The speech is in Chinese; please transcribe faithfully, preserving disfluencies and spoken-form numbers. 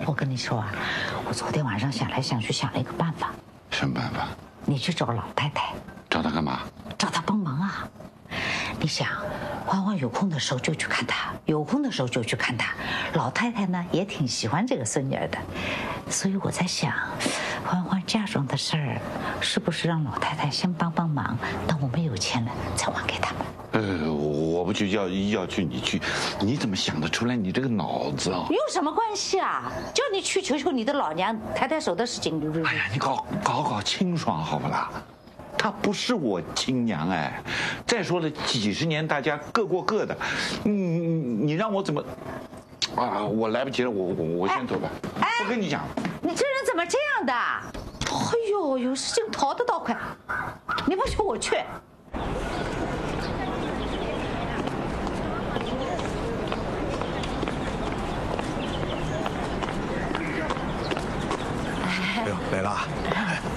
我跟你说啊，我昨天晚上想来想去，想了一个办法。 什么办法？ 你去找老太太。 找她干嘛？ 找她帮忙啊！你想，欢欢有空的时候就去看她，有空的时候就去看她。老太太呢也挺喜欢这个孙女儿的，所以我在想，欢欢嫁妆的事儿，是不是让老太太先帮帮忙，等我们有钱了再还给他们？ 呃，我不去要要去你去，你怎么想得出来？你这个脑子啊！ 有什么关系啊？叫你去求求你的老娘，抬抬手的事情。 哎呀，你搞搞搞清爽好不啦？她不是我亲娘哎。再说了，几十年大家各过各的，你你让我怎么？啊，我来不及了，我我我先走吧。哎，我跟你讲， 你这人怎么这样的？哎呦，有事情逃得倒快，你不去我去。 哎呦，来了！